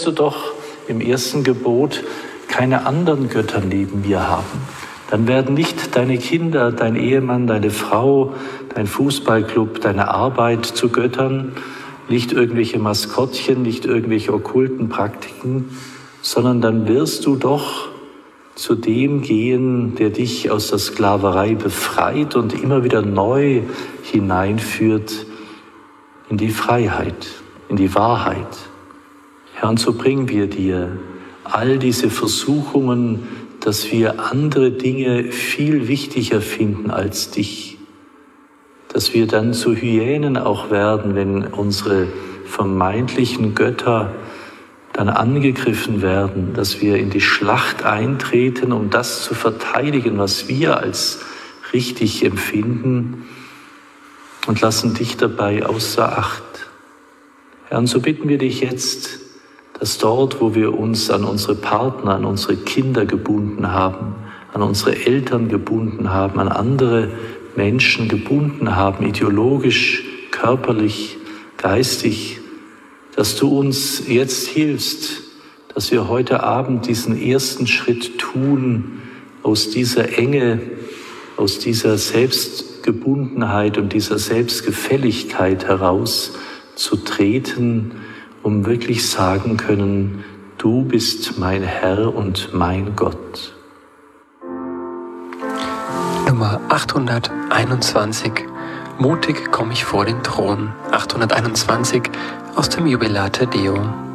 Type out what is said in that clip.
du doch im ersten Gebot keine anderen Götter neben mir haben. Dann werden nicht deine Kinder, dein Ehemann, deine Frau, dein Fußballclub, deine Arbeit zu Göttern, nicht irgendwelche Maskottchen, nicht irgendwelche okkulten Praktiken, sondern dann wirst du doch zu dem gehen, der dich aus der Sklaverei befreit und immer wieder neu hineinführt in die Freiheit, in die Wahrheit. Herr, und so bringen wir dir all diese Versuchungen, dass wir andere Dinge viel wichtiger finden als dich. Dass wir dann zu Hyänen auch werden, wenn unsere vermeintlichen Götter dann angegriffen werden, dass wir in die Schlacht eintreten, um das zu verteidigen, was wir als richtig empfinden, und lassen dich dabei außer Acht. Herr, und so bitten wir dich jetzt, dass dort, wo wir uns an unsere Partner, an unsere Kinder gebunden haben, an unsere Eltern gebunden haben, an andere Menschen gebunden haben, ideologisch, körperlich, geistig, dass du uns jetzt hilfst, dass wir heute Abend diesen ersten Schritt tun, aus dieser Enge, aus dieser Selbstgebundenheit und dieser Selbstgefälligkeit heraus zu treten, um wirklich sagen können, du bist mein Herr und mein Gott. Nummer 821. Mutig komme ich vor den Thron. 821 aus dem Jubilate Deo.